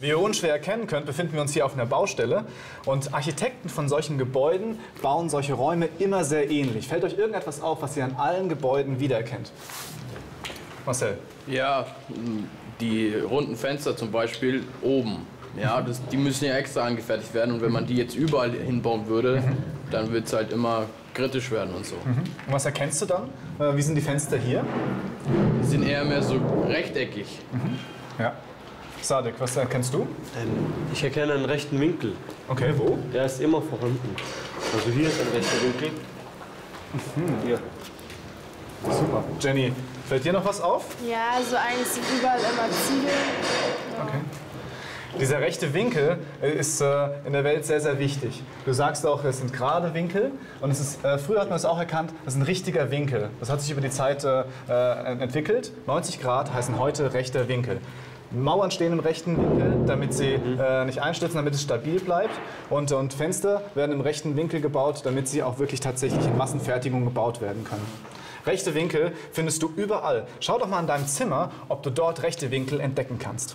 Wie ihr unschwer erkennen könnt, befinden wir uns hier auf einer Baustelle. Und Architekten von solchen Gebäuden bauen solche Räume immer sehr ähnlich. Fällt euch irgendetwas auf, was ihr an allen Gebäuden wiedererkennt? Marcel? Ja, die runden Fenster zum Beispiel oben. Ja, die müssen ja extra angefertigt werden. Und wenn man die jetzt überall hinbauen würde, dann wird es halt immer kritisch werden und so. Und was erkennst du dann? Wie sind die Fenster hier? Die sind eher mehr so rechteckig. Ja. Sadek, was erkennst du? Ich erkenne einen rechten Winkel. Okay, wo? Der ist immer vorhanden. Also hier ist ein rechter Winkel. Hier. Super. Jenny, fällt dir noch was auf? Ja, also eigentlich sind überall immer Ziegel. Ja. Okay. Dieser rechte Winkel ist in der Welt sehr, sehr wichtig. Du sagst auch, es sind gerade Winkel. Und es ist, früher hat man es auch erkannt, das ist ein richtiger Winkel. Das hat sich über die Zeit entwickelt. 90 Grad heißen heute rechter Winkel. Mauern stehen im rechten Winkel, damit sie nicht einstürzen, damit es stabil bleibt. Und Fenster werden im rechten Winkel gebaut, damit sie auch wirklich tatsächlich in Massenfertigung gebaut werden können. Rechte Winkel findest du überall. Schau doch mal in deinem Zimmer, ob du dort rechte Winkel entdecken kannst.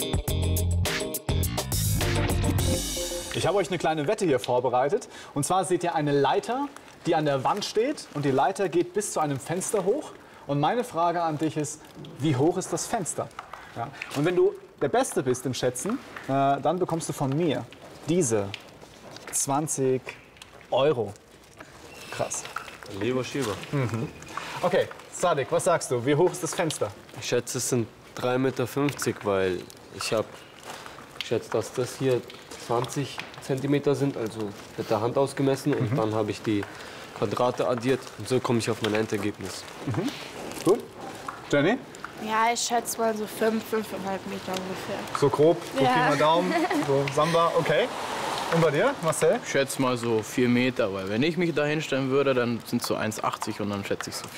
Ich habe euch eine kleine Wette hier vorbereitet. Und zwar seht ihr eine Leiter, die an der Wand steht. Und die Leiter geht bis zu einem Fenster hoch. Und meine Frage an dich ist, wie hoch ist das Fenster? Ja. Und wenn du der Beste bist im Schätzen, dann bekommst du von mir diese 20 €. Krass. Lieber Schieber. Okay, Sadek, was sagst du? Wie hoch ist das Fenster? Ich schätze, es sind 3,50 Meter, weil ich schätze, dass das hier 20 Zentimeter sind, also mit der Hand ausgemessen. Und dann habe ich die Quadrate addiert und so komme ich auf mein Endergebnis. Gut. Jenny? Ja, ich schätze mal so 5, 5,5 Meter ungefähr. So grob, so Ja. Pi mal Daumen, so Samba, okay. Und bei dir, Marcel? Ich schätze mal so 4 Meter, weil wenn ich mich da hinstellen würde, dann sind es so 1,80 und dann schätze ich so